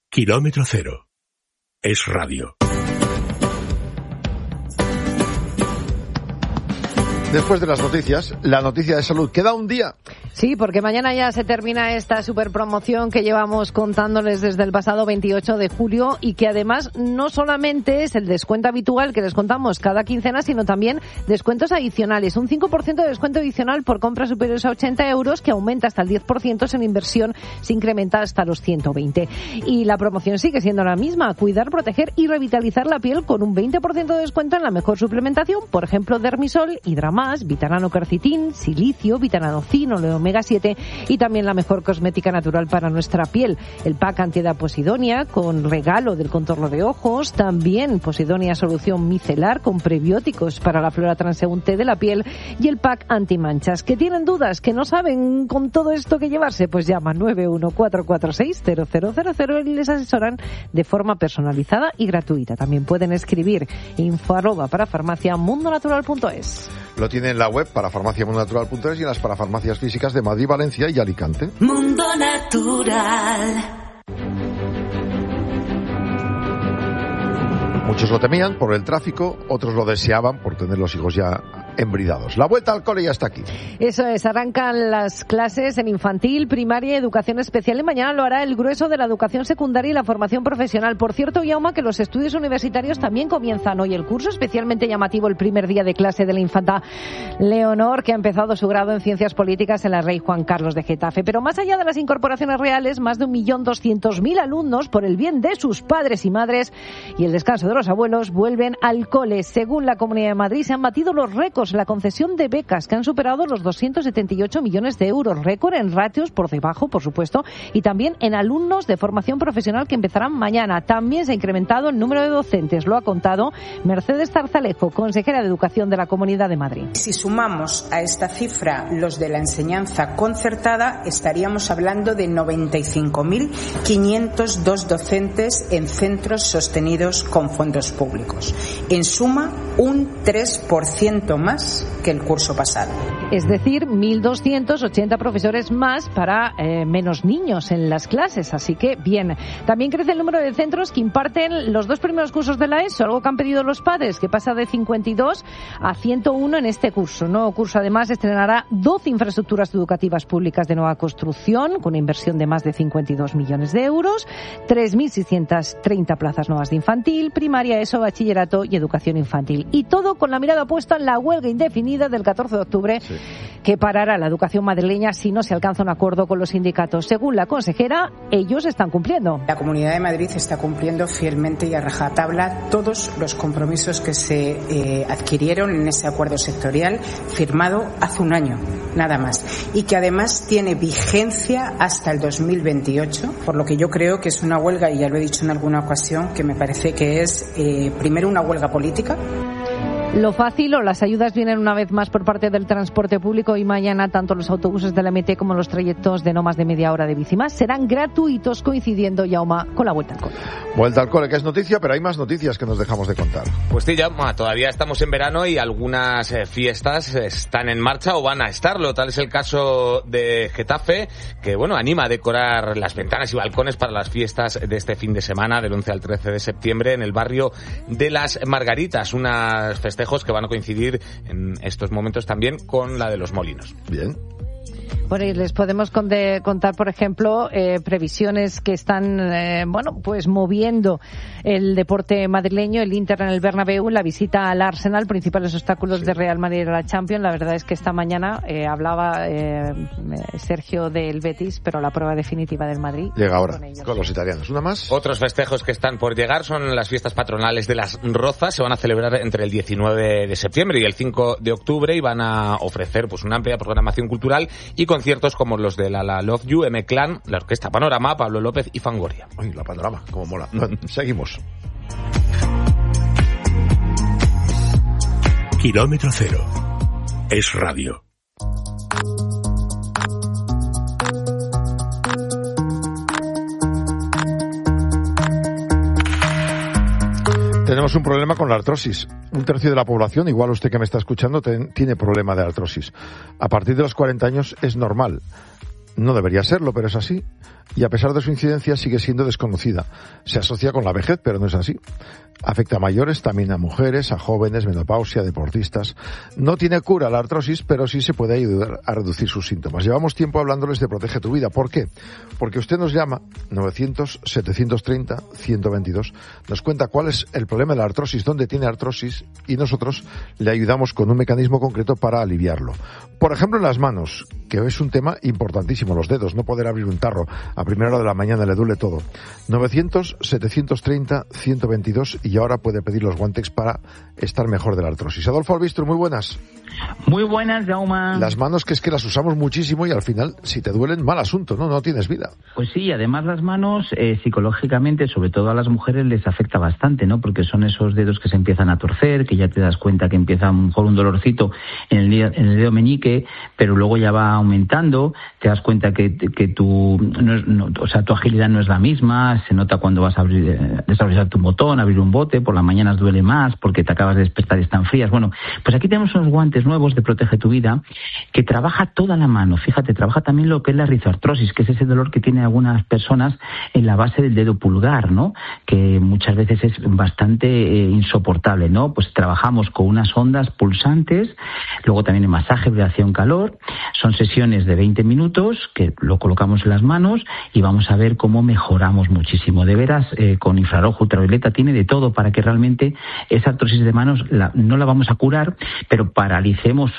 Kilómetro Cero. Es radio. Después de las noticias, la noticia de salud. Queda un día. Sí, porque mañana ya se termina esta superpromoción que llevamos contándoles desde el pasado 28 de julio y que además no solamente es el descuento habitual que les contamos cada quincena, sino también descuentos adicionales. Un 5% de descuento adicional por compras superiores a 80 euros que aumenta hasta el 10% en inversión, se incrementa hasta los 120. Y la promoción sigue siendo la misma: cuidar, proteger y revitalizar la piel con un 20% de descuento en la mejor suplementación, por ejemplo, Dermisol, Hidramas, Vitanano Quercitin, Silicio, Vitananocin, Omega 7 y también la mejor cosmética natural para nuestra piel. El pack antiedad Posidonia con regalo del contorno de ojos, también Posidonia solución micelar con prebióticos para la flora transeúnte de la piel y el pack antimanchas. ¿Que tienen dudas? ¿Que no saben con todo esto qué llevarse? Pues llama 914460000 y les asesoran de forma personalizada y gratuita. También pueden escribir info@parafarmaciamundonatural.es. Lo tiene en la web parafarmaciamundonatural.es y en las parafarmacias físicas de Madrid, Valencia y Alicante. Mundo Natural. Muchos lo temían por el tráfico, otros lo deseaban por tener los hijos ya embridados. La vuelta al cole ya está aquí. Eso es, arrancan las clases en infantil, primaria y educación especial y mañana lo hará el grueso de la educación secundaria y la formación profesional. Por cierto, Jaume, que los estudios universitarios también comienzan hoy el curso, especialmente llamativo el primer día de clase de la infanta Leonor, que ha empezado su grado en Ciencias Políticas en la Rey Juan Carlos de Getafe. Pero más allá de las incorporaciones reales, más de 1.200.000 alumnos, por el bien de sus padres y madres y el descanso de los abuelos, vuelven al cole. Según la Comunidad de Madrid, se han batido los récords, la concesión de becas que han superado los 278 millones de euros, récord en ratios por debajo, por supuesto, y también en alumnos de formación profesional que empezarán mañana. También se ha incrementado el número de docentes, lo ha contado Mercedes Zarzalejo, consejera de Educación de la Comunidad de Madrid. Si sumamos a esta cifra los de la enseñanza concertada, estaríamos hablando de 95.502 docentes en centros sostenidos con fondos públicos. En suma, un 3% más que el curso pasado. Es decir, 1.280 profesores más para menos niños en las clases, así que bien. También crece el número de centros que imparten los dos primeros cursos de la ESO, algo que han pedido los padres, que pasa de 52 a 101 en este curso. El nuevo curso además estrenará 12 infraestructuras educativas públicas de nueva construcción, con una inversión de más de 52 millones de euros, 3.630 plazas nuevas de infantil, primaria, ESO, bachillerato y educación infantil. Y todo con la mirada puesta en la huelga indefinida del 14 de octubre, sí, que parará la educación madrileña si no se alcanza un acuerdo con los sindicatos. Según la consejera, ellos están cumpliendo. La Comunidad de Madrid está cumpliendo fielmente y a rajatabla todos los compromisos que se adquirieron en ese acuerdo sectorial firmado hace un año, nada más, y que además tiene vigencia hasta el 2028, por lo que yo creo que es una huelga, y ya lo he dicho en alguna ocasión, que me parece que es primero una huelga política. Lo fácil o las ayudas vienen una vez más por parte del transporte público y mañana tanto los autobuses de la MT como los trayectos de no más de media hora de bici más serán gratuitos, coincidiendo, Jaume, con la vuelta al cole. Vuelta al cole, que es noticia, pero hay más noticias que nos dejamos de contar. Pues sí, Jaume, todavía estamos en verano y algunas fiestas están en marcha o van a estarlo. Tal es el caso de Getafe, que anima a decorar las ventanas y balcones para las fiestas de este fin de semana, del 11 al 13 de septiembre, en el barrio de Las Margaritas. Unas festejos que van a coincidir en estos momentos también con la de los Molinos. Bien. Bueno, y les podemos contar, por ejemplo, previsiones que están, moviendo el deporte madrileño, el Inter en el Bernabéu, la visita al Arsenal, principales obstáculos de Real Madrid a la Champions. La verdad es que esta mañana hablaba Sergio del Betis, pero la prueba definitiva del Madrid llega ahora con los italianos. ¿Una más? Otros festejos que están por llegar son las fiestas patronales de Las Rozas. Se van a celebrar entre el 19 de septiembre y el 5 de octubre y van a ofrecer una amplia programación cultural y conciertos como los de la Love You, M-Clan, la Orquesta Panorama, Pablo López y Fangoria. Uy, la Panorama, cómo mola. Seguimos. Kilómetro Cero. Es radio. Tenemos un problema con la artrosis. Un tercio de la población, igual usted que me está escuchando, tiene problema de artrosis. A partir de los 40 años es normal. No debería serlo, pero es así. Y a pesar de su incidencia sigue siendo desconocida. Se asocia con la vejez, pero no es así. Afecta a mayores, también a mujeres, a jóvenes, menopausia, deportistas. No tiene cura la artrosis, pero sí se puede ayudar a reducir sus síntomas. Llevamos tiempo hablándoles de Protege tu Vida. ¿Por qué? Porque usted nos llama 900-730-122, nos cuenta cuál es el problema de la artrosis, dónde tiene artrosis, y nosotros le ayudamos con un mecanismo concreto para aliviarlo. Por ejemplo, en las manos, que es un tema importantísimo, los dedos, no poder abrir un tarro a primera hora de la mañana, le duele todo. 900-730-122 y ahora puede pedir los guantes para estar mejor de la artrosis. Adolfo Albistro, muy buenas. Muy buenas, Jaume. Las manos, que es que las usamos muchísimo y al final, si te duelen, mal asunto, ¿no? No tienes vida. Pues sí, además las manos, psicológicamente, sobre todo a las mujeres, les afecta bastante, ¿no? Porque son esos dedos que se empiezan a torcer, que ya te das cuenta que empieza a lo mejor un dolorcito en el dedo meñique, pero luego ya va aumentando, te das cuenta que tu agilidad no es la misma, se nota cuando vas a desabrochar tu botón, abrir un bote, por las mañanas duele más porque te acabas de despertar y están frías. Bueno, pues aquí tenemos unos guantes nuevos de Protege tu Vida que trabaja toda la mano. Fíjate, trabaja también lo que es la rizoartrosis, que es ese dolor que tienen algunas personas en la base del dedo pulgar, ¿no? Que muchas veces es bastante insoportable, ¿no? Pues trabajamos con unas ondas pulsantes, luego también en masaje, vibración, calor. Son sesiones de 20 minutos que lo colocamos en las manos y vamos a ver cómo mejoramos muchísimo. De veras, con infrarrojo, ultravioleta, tiene de todo para que realmente esa artrosis de manos no la vamos a curar, pero paralicemos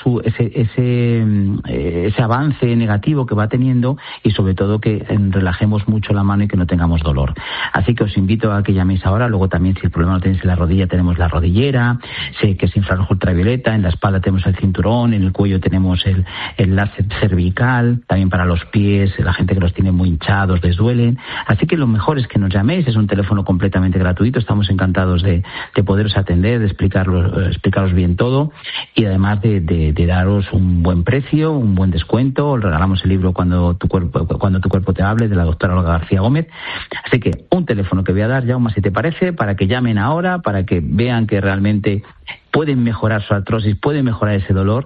ese avance negativo que va teniendo y sobre todo que relajemos mucho la mano y que no tengamos dolor. Así que os invito a que llaméis ahora. Luego también, si el problema lo tenéis en la rodilla, tenemos la rodillera, sé que es infrarrojo ultravioleta, en la espalda tenemos el cinturón, en el cuello tenemos el láser cervical, también para los pies, la gente que los tiene muy hinchados, les duelen. Así que lo mejor es que nos llaméis, es un teléfono completamente gratuito, estamos encantados de poderos atender, de explicaros bien todo y además de daros un buen precio, un buen descuento. Os regalamos el libro Cuando tu cuerpo te hable, de la doctora Olga García Gómez. Así que un teléfono que voy a dar, Jaume, si te parece, para que llamen ahora, para que vean que realmente pueden mejorar su artrosis, pueden mejorar ese dolor.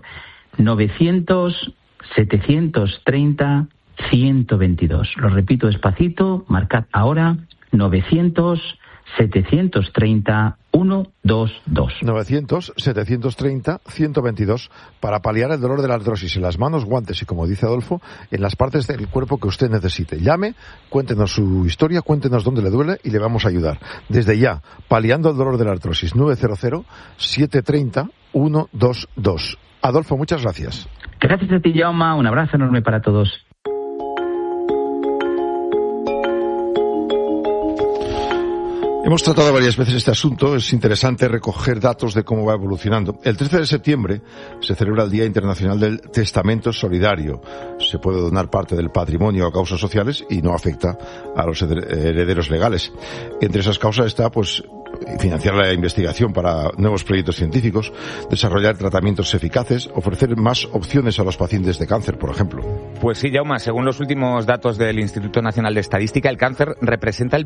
900-730-122. Lo repito despacito, marcad ahora, 900-730-122. 900-730-122 para paliar el dolor de la artrosis en las manos, guantes y, como dice Adolfo, en las partes del cuerpo que usted necesite. Llame, cuéntenos su historia, cuéntenos dónde le duele y le vamos a ayudar. Desde ya, paliando el dolor de la artrosis. 900-730-122. Adolfo, muchas gracias. Gracias a ti, Jaume. Un abrazo enorme para todos. Hemos tratado varias veces este asunto. Es interesante recoger datos de cómo va evolucionando. El 13 de septiembre se celebra el Día Internacional del Testamento Solidario. Se puede donar parte del patrimonio a causas sociales y no afecta a los herederos legales. Entre esas causas está, financiar la investigación para nuevos proyectos científicos, desarrollar tratamientos eficaces, ofrecer más opciones a los pacientes de cáncer, por ejemplo. Pues sí, Jaume, según los últimos datos del Instituto Nacional de Estadística, el cáncer representa el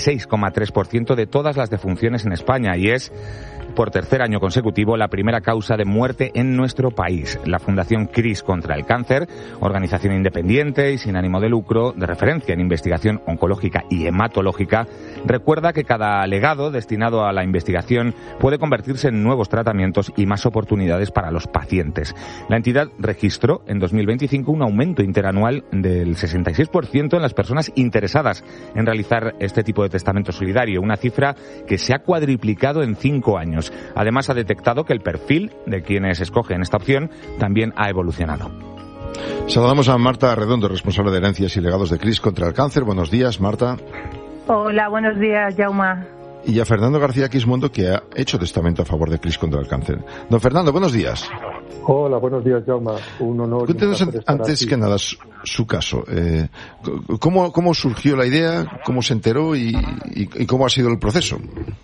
26,3% de todas las defunciones en España y es, por tercer año consecutivo, la primera causa de muerte en nuestro país. La Fundación CRIS contra el Cáncer, organización independiente y sin ánimo de lucro, de referencia en investigación oncológica y hematológica, recuerda que cada legado destinado a la investigación puede convertirse en nuevos tratamientos y más oportunidades para los pacientes. La entidad registró en 2025 un aumento interanual del 66% en las personas interesadas en realizar este tipo de testamento solidario, una cifra que se ha cuadriplicado en 5 años. Además, ha detectado que el perfil de quienes escogen esta opción también ha evolucionado. Saludamos a Marta Redondo, responsable de herencias y legados de CRIS contra el Cáncer. Buenos días, Marta. Hola, buenos días, Jaume. Y a Fernando García Quismondo, que ha hecho testamento a favor de CRIS contra el Cáncer. Don Fernando, buenos días. Hola, buenos días, Jaume. Un honor. Cuéntenos antes que nada su caso. ¿Cómo surgió la idea? ¿Cómo se enteró? ¿Y cómo ha sido el proceso?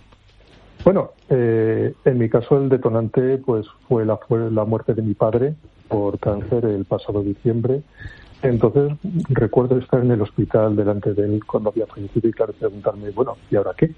Bueno, en mi caso el detonante fue la muerte de mi padre por cáncer el pasado diciembre. Entonces recuerdo estar en el hospital delante de él cuando había fallecido y claro, preguntarme, bueno, ¿y ahora qué?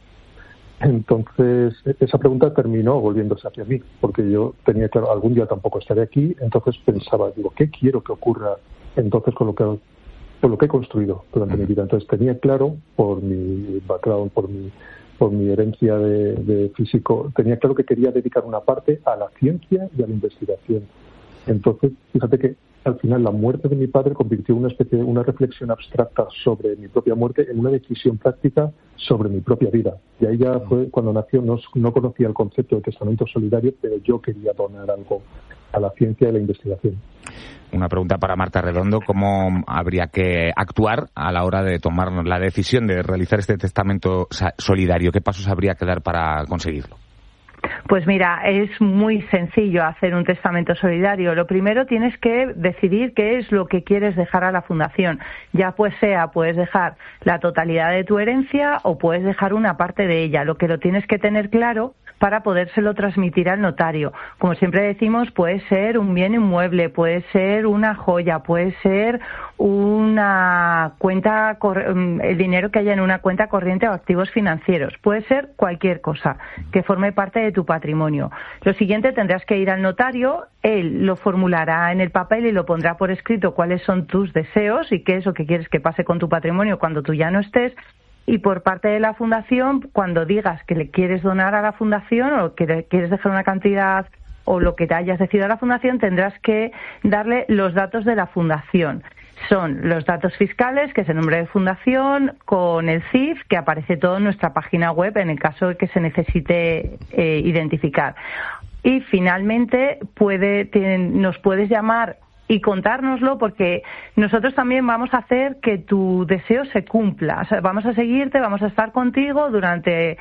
Entonces esa pregunta terminó volviéndose hacia mí, porque yo tenía claro, algún día tampoco estaré aquí, entonces pensaba, digo, ¿qué quiero que ocurra entonces con lo que por lo que he construido durante mi vida. Entonces tenía claro, por mi background, por mi herencia de físico, tenía claro que quería dedicar una parte a la ciencia y a la investigación. Entonces, fíjate que al final la muerte de mi padre convirtió una reflexión abstracta sobre mi propia muerte en una decisión práctica sobre mi propia vida. Y ahí ya fue cuando nació, no conocía el concepto de testamento solidario, pero yo quería donar algo a la ciencia y a la investigación. Una pregunta para Marta Redondo: ¿cómo habría que actuar a la hora de tomar la decisión de realizar este testamento solidario? ¿Qué pasos habría que dar para conseguirlo? Pues mira, es muy sencillo hacer un testamento solidario. Lo primero, tienes que decidir qué es lo que quieres dejar a la fundación. Ya puedes dejar la totalidad de tu herencia o puedes dejar una parte de ella. Lo que lo tienes que tener claro para podérselo transmitir al notario. Como siempre decimos, puede ser un bien inmueble, puede ser una joya, puede ser una cuenta, el dinero que haya en una cuenta corriente o activos financieros. Puede ser cualquier cosa que forme parte de tu patrimonio. Lo siguiente, tendrás que ir al notario, él lo formulará en el papel y lo pondrá por escrito cuáles son tus deseos y qué es lo que quieres que pase con tu patrimonio cuando tú ya no estés. Y por parte de la fundación, cuando digas que le quieres donar a la fundación o que le quieres dejar una cantidad o lo que te hayas decidido a la fundación, tendrás que darle los datos de la fundación. Son los datos fiscales, que es el nombre de fundación, con el CIF, que aparece todo en nuestra página web en el caso de que se necesite identificar. Y finalmente nos puedes llamar y contárnoslo, porque nosotros también vamos a hacer que tu deseo se cumpla. O sea, vamos a seguirte, vamos a estar contigo durante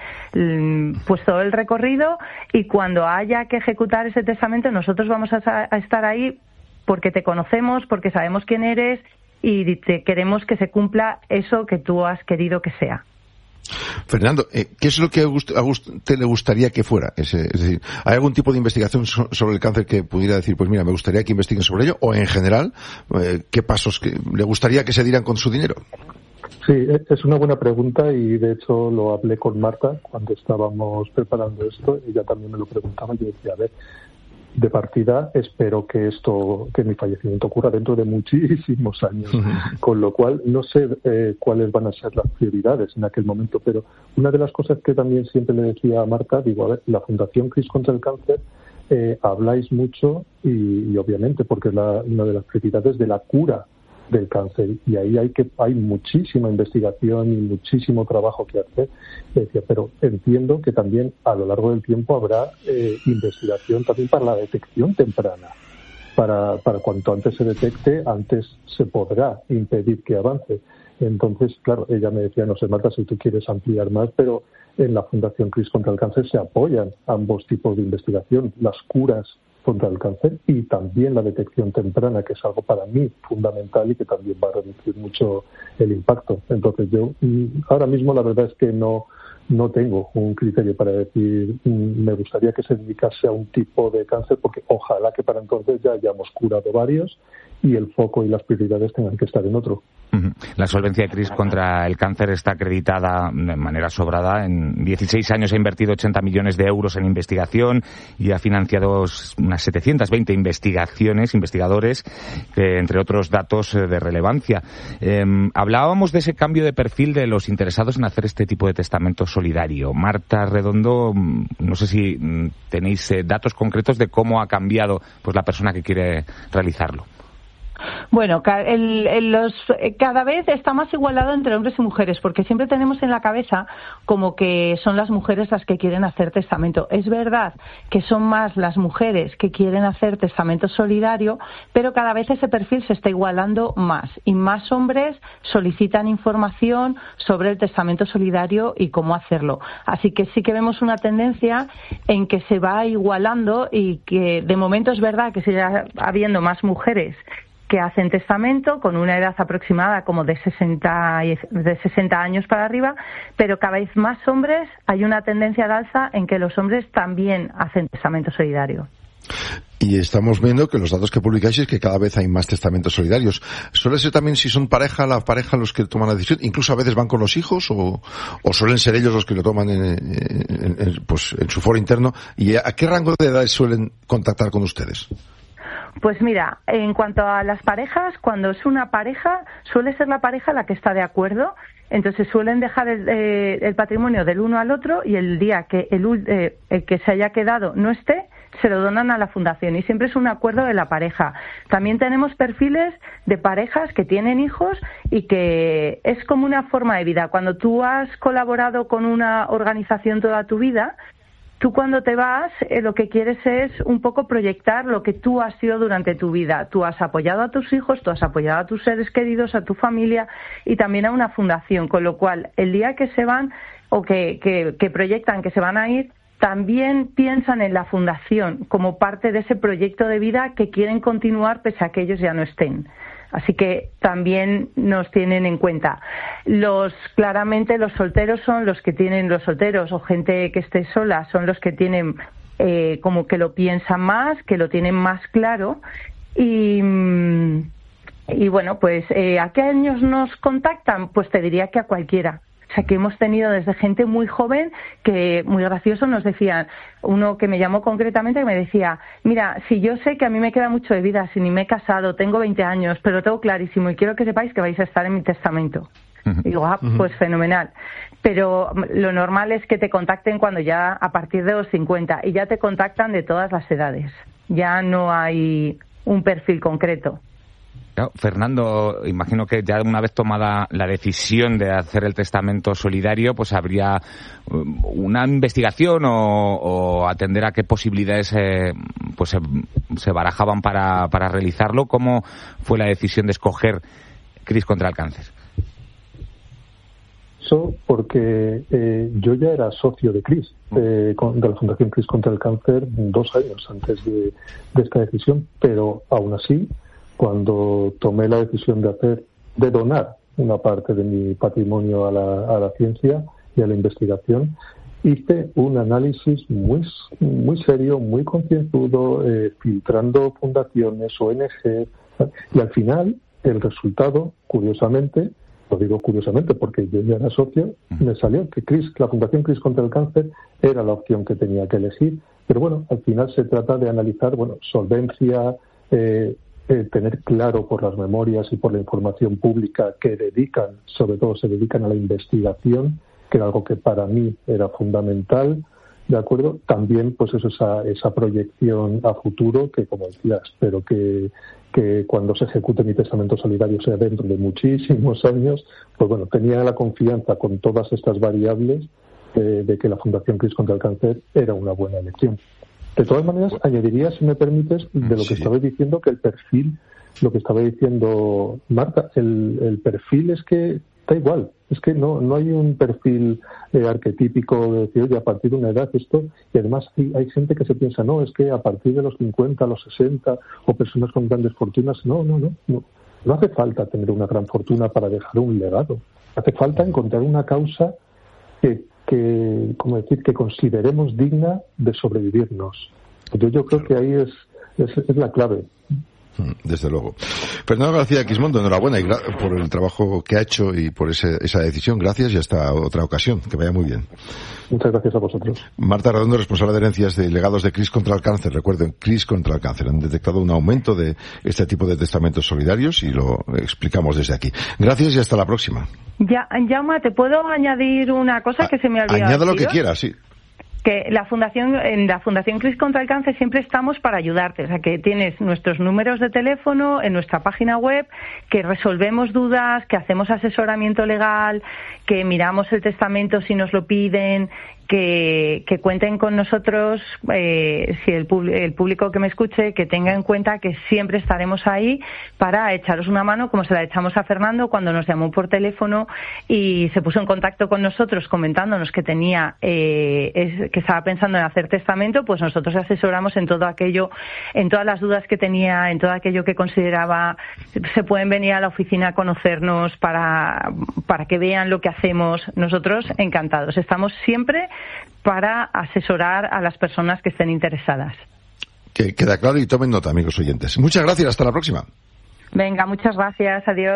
todo el recorrido, y cuando haya que ejecutar ese testamento nosotros vamos a estar ahí porque te conocemos, porque sabemos quién eres y te queremos que se cumpla eso que tú has querido que sea. Fernando, ¿qué es lo que a usted le gustaría que fuera? Es decir, ¿hay algún tipo de investigación sobre el cáncer que pudiera decir, pues mira, me gustaría que investiguen sobre ello? O en general, ¿qué pasos le gustaría que se dieran con su dinero? Sí, es una buena pregunta, y de hecho lo hablé con Marta cuando estábamos preparando esto. Ella también me lo preguntaba y yo decía, a ver, de partida espero que mi fallecimiento ocurra dentro de muchísimos años, con lo cual no sé cuáles van a ser las prioridades en aquel momento, pero una de las cosas que también siempre le decía a Marta, digo, a ver, la Fundación CRIS contra el Cáncer, habláis mucho y obviamente porque es una de las prioridades de la cura del cáncer, y ahí hay muchísima investigación y muchísimo trabajo que hacer. Decía, pero entiendo que también a lo largo del tiempo habrá investigación también para la detección temprana. Para cuanto antes se detecte, antes se podrá impedir que avance. Entonces, claro, ella me decía, no sé, Marta, si tú quieres ampliar más, pero en la Fundación CRIS contra el Cáncer se apoyan ambos tipos de investigación, las curas contra el cáncer y también la detección temprana, que es algo para mí fundamental y que también va a reducir mucho el impacto. Entonces yo ahora mismo la verdad es que no tengo un criterio para decir me gustaría que se dedicase a un tipo de cáncer, porque ojalá que para entonces ya hayamos curado varios y el foco y las prioridades tengan que estar en otro. La solvencia de CRIS contra el cáncer está acreditada de manera sobrada. En 16 años ha invertido 80 millones de euros en investigación y ha financiado unas 720 investigadores, entre otros datos de relevancia. Hablábamos de ese cambio de perfil de los interesados en hacer este tipo de testamento solidario. Marta Redondo, no sé si tenéis datos concretos de cómo ha cambiado pues la persona que quiere realizarlo. Bueno, cada vez está más igualado entre hombres y mujeres, porque siempre tenemos en la cabeza como que son las mujeres las que quieren hacer testamento. Es verdad que son más las mujeres que quieren hacer testamento solidario, pero cada vez ese perfil se está igualando más, y más hombres solicitan información sobre el testamento solidario y cómo hacerlo. Así que sí que vemos una tendencia en que se va igualando, y que de momento es verdad que sigue habiendo más mujeres que hacen testamento con una edad aproximada como de 60 años para arriba, pero cada vez más hombres, hay una tendencia al alza en que los hombres también hacen testamento solidario. Y estamos viendo que los datos que publicáis es que cada vez hay más testamentos solidarios. ¿Suele ser también si son la pareja los que toman la decisión? ¿Incluso a veces van con los hijos o suelen ser ellos los que lo toman en su foro interno? ¿Y a qué rango de edades suelen contactar con ustedes? Pues mira, en cuanto a las parejas, cuando es una pareja, suele ser la pareja la que está de acuerdo. Entonces suelen dejar el patrimonio del uno al otro y el día que el que se haya quedado no esté, se lo donan a la fundación y siempre es un acuerdo de la pareja. También tenemos perfiles de parejas que tienen hijos y que es como una forma de vida. Cuando tú has colaborado con una organización toda tu vida, tú cuando te vas lo que quieres es un poco proyectar lo que tú has sido durante tu vida. Tú has apoyado a tus hijos, tú has apoyado a tus seres queridos, a tu familia y también a una fundación. Con lo cual, el día que se van o que proyectan que se van a ir, también piensan en la fundación como parte de ese proyecto de vida que quieren continuar pese a que ellos ya no estén. Así que también nos tienen en cuenta. Claramente los solteros son los que tienen, los solteros o gente que esté sola son los que tienen como que lo piensan más, que lo tienen más claro. Y bueno, pues ¿a qué años nos contactan? Pues te diría que a cualquiera. O sea, que hemos tenido desde gente muy joven que, muy gracioso, nos decían, uno que me llamó concretamente que me decía, mira, si yo sé que a mí me queda mucho de vida, si ni me he casado, tengo 20 años, pero lo tengo clarísimo y quiero que sepáis que vais a estar en mi testamento. Y digo, pues fenomenal. Pero lo normal es que te contacten cuando ya, a partir de los 50, y ya te contactan de todas las edades. Ya no hay un perfil concreto. Claro, Fernando, imagino que ya una vez tomada la decisión de hacer el testamento solidario, pues habría una investigación o atender a qué posibilidades pues se barajaban para realizarlo. ¿Cómo fue la decisión de escoger CRIS contra el cáncer? Eso porque yo ya era socio de CRIS, de la Fundación CRIS contra el cáncer, 2 años antes de esta decisión, pero aún así, cuando tomé la decisión de donar una parte de mi patrimonio a la ciencia y a la investigación, hice un análisis muy serio, muy concienzudo, filtrando fundaciones, ONG, y al final el resultado, curiosamente, lo digo curiosamente porque yo ya era socio, me salió que la Fundación CRIS contra el cáncer era la opción que tenía que elegir, pero bueno, al final se trata de analizar, solvencia, tener claro por las memorias y por la información pública que sobre todo se dedican a la investigación, que era algo que para mí era fundamental, ¿de acuerdo? También, pues eso, esa proyección a futuro, que como decía, espero que cuando se ejecute mi testamento solidario sea dentro de muchísimos años, pues bueno, tenía la confianza con todas estas variables de que la Fundación CRIS contra el cáncer era una buena elección. De todas maneras, añadiría, si me permites, de lo que estabais diciendo, que el perfil, lo que estaba diciendo Marta, el perfil es que da igual, es que no hay un perfil arquetípico de decir, oye, a partir de una edad esto, y además hay gente que se piensa, no, es que a partir de los 50, los 60, o personas con grandes fortunas, no hace falta tener una gran fortuna para dejar un legado, hace falta encontrar una causa que consideremos digna de sobrevivirnos. Yo creo que ahí es la clave. Desde luego. Fernando García Quismondo, enhorabuena por el trabajo que ha hecho y por esa decisión. Gracias y hasta otra ocasión. Que vaya muy bien. Muchas gracias a vosotros. Marta Redondo, responsable de herencias de legados de CRIS contra el cáncer. Recuerden, CRIS contra el cáncer. Han detectado un aumento de este tipo de testamentos solidarios y lo explicamos desde aquí. Gracias y hasta la próxima. Jaume, ¿te puedo añadir una cosa que se me ha olvidado? Añada lo que quieras, sí. Que en la Fundación CRIS contra el cáncer siempre estamos para ayudarte. O sea, que tienes nuestros números de teléfono en nuestra página web, que resolvemos dudas, que hacemos asesoramiento legal, que miramos el testamento si nos lo piden, que cuenten con nosotros, si el público que me escuche, que tenga en cuenta que siempre estaremos ahí para echaros una mano, como se la echamos a Fernando cuando nos llamó por teléfono y se puso en contacto con nosotros comentándonos que que estaba pensando en hacer testamento. Pues nosotros asesoramos en todo aquello, en todas las dudas que tenía, en todo aquello que consideraba. Se pueden venir a la oficina a conocernos para que vean lo que hacemos. Nosotros encantados, estamos siempre para asesorar a las personas que estén interesadas. Que queda claro y tomen nota, amigos oyentes. Muchas gracias, hasta la próxima. Venga, muchas gracias, adiós.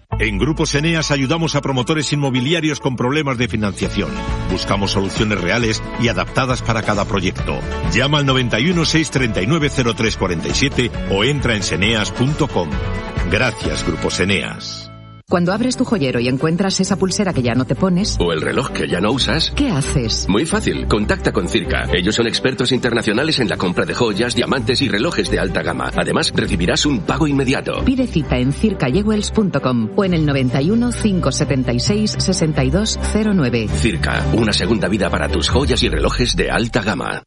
En Grupos Eneas ayudamos a promotores inmobiliarios con problemas de financiación. Buscamos soluciones reales y adaptadas para cada proyecto. Llama al 91 639 0347 o entra en seneas.com. Gracias, Grupos Eneas. Cuando abres tu joyero y encuentras esa pulsera que ya no te pones, o el reloj que ya no usas, ¿qué haces? Muy fácil, contacta con Circa. Ellos son expertos internacionales en la compra de joyas, diamantes y relojes de alta gama. Además, recibirás un pago inmediato. Pide cita en circajewels.com o en el 91 576 6209. Circa, una segunda vida para tus joyas y relojes de alta gama.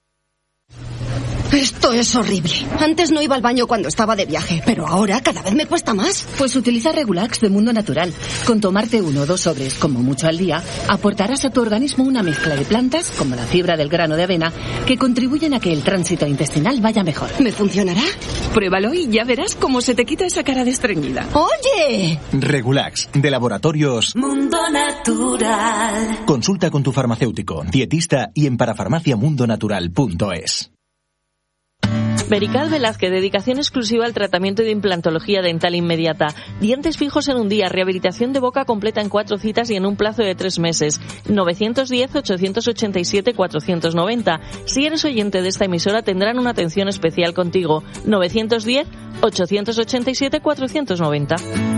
Esto es horrible. Antes no iba al baño cuando estaba de viaje, pero ahora cada vez me cuesta más. Pues utiliza Regulax de Mundo Natural. Con tomarte 1 o 2 sobres, como mucho al día, aportarás a tu organismo una mezcla de plantas, como la fibra del grano de avena, que contribuyen a que el tránsito intestinal vaya mejor. ¿Me funcionará? Pruébalo y ya verás cómo se te quita esa cara de estreñida. ¡Oye! Regulax, de Laboratorios Mundo Natural. Consulta con tu farmacéutico, dietista y en parafarmaciamundonatural.es. Merical Velázquez, dedicación exclusiva al tratamiento de implantología dental inmediata. Dientes fijos en un día, rehabilitación de boca completa en 4 citas y en un plazo de 3 meses. 910-887-490. Si eres oyente de esta emisora, tendrán una atención especial contigo. 910-887-490.